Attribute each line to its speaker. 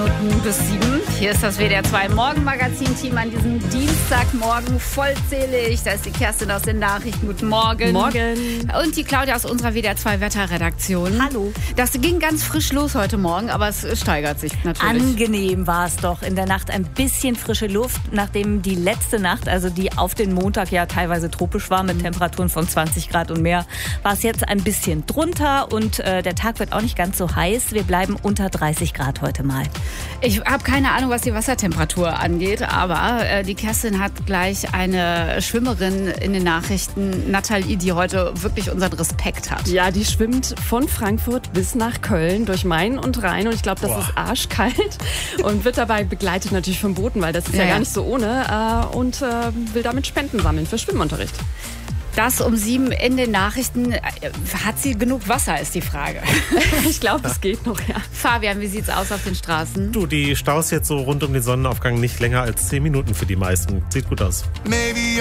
Speaker 1: Minuten bis 7. Hier ist das WDR 2 Morgenmagazin-Team an diesem Dienstagmorgen vollzählig. Da ist die Kerstin aus den Nachrichten. Guten Morgen.
Speaker 2: Morgen.
Speaker 1: Und die Claudia aus unserer WDR 2 Wetterredaktion.
Speaker 3: Hallo.
Speaker 1: Das ging ganz frisch los heute Morgen, aber es steigert sich natürlich.
Speaker 3: Angenehm war es doch. In der Nacht ein bisschen frische Luft, nachdem die letzte Nacht, also die auf den Montag ja teilweise tropisch war mit Temperaturen von 20 Grad und mehr, war es jetzt ein bisschen drunter und der Tag wird auch nicht ganz so heiß. Wir bleiben unter 30 Grad heute mal.
Speaker 1: Ich habe keine Ahnung, was die Wassertemperatur angeht, aber die Kerstin hat gleich eine Schwimmerin in den Nachrichten, Nathalie, die heute wirklich unseren Respekt hat.
Speaker 2: Ja, die schwimmt von Frankfurt bis nach Köln durch Main und Rhein und ich glaube, das ist arschkalt und wird dabei begleitet natürlich vom Booten, weil das ist ja gar nicht so ohne und will damit Spenden sammeln für Schwimmunterricht.
Speaker 1: Das um 7 in den Nachrichten. Hat sie genug Wasser, ist die Frage.
Speaker 2: Ich glaube, es geht noch, ja.
Speaker 1: Fabian, wie sieht's aus auf den Straßen?
Speaker 4: Du, die Staus jetzt so rund um den Sonnenaufgang nicht länger als 10 Minuten für die meisten. Sieht gut aus.
Speaker 5: Maybe